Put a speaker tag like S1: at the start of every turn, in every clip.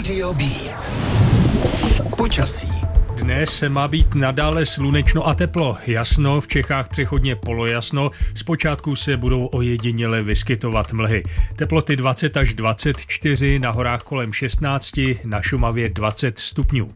S1: Radio Beat. Počasí.
S2: Dnes má být nadále slunečno a teplo. Jasno, v Čechách přechodně polojasno. Zpočátku se budou ojediněle vyskytovat mlhy. Teploty 20 až 24, na horách kolem 16, na Šumavě 20 stupňů.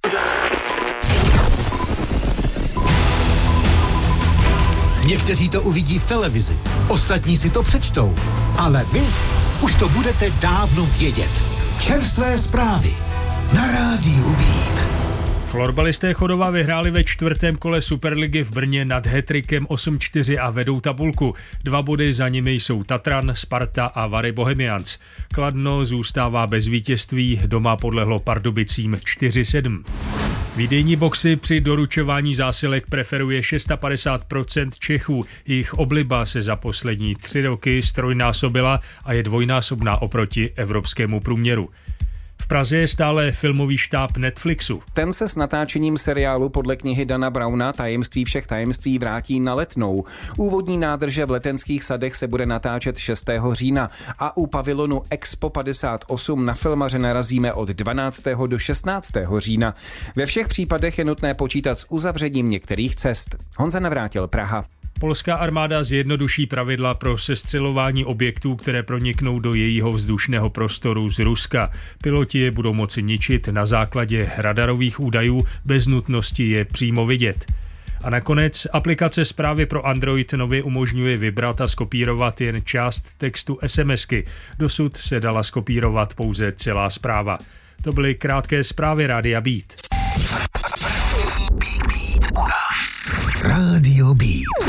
S1: Někteří to uvidí v televizi, ostatní si to přečtou. Ale vy už to budete dávno vědět. Čerstvé zprávy na Rádiu Beat.
S2: Florbalisté Chodova vyhráli ve čtvrtém kole Superligy v Brně nad Hattrickem 8-4 a vedou tabulku. 2 body za nimi jsou Tatran, Sparta a Vary Bohemians. Kladno zůstává bez vítězství, doma podlehlo Pardubicím 4-7. Výdejní boxy při doručování zásilek preferuje 650% Čechů. Jejich obliba se za poslední 3 roky ztrojnásobila a je dvojnásobná oproti evropskému průměru. V Praze je stále filmový štáb Netflixu.
S3: Ten se s natáčením seriálu podle knihy Dana Browna Tajemství všech tajemství vrátí na Letnou. Úvodní nádrže v Letenských sadech se bude natáčet 6. října a u pavilonu Expo 58 na filmaře narazíme od 12. do 16. října. Ve všech případech je nutné počítat s uzavřením některých cest. Honza Navrátil, Praha.
S2: Polská armáda zjednoduší pravidla pro sestřelování objektů, které proniknou do jejího vzdušného prostoru z Ruska. Piloti je budou moci ničit na základě radarových údajů bez nutnosti je přímo vidět. A nakonec aplikace zprávy pro Android nově umožňuje vybrat a skopírovat jen část textu SMSky. Dosud se dala skopírovat pouze celá zpráva. To byly krátké zprávy Rádia Beat.
S1: Radio Beat.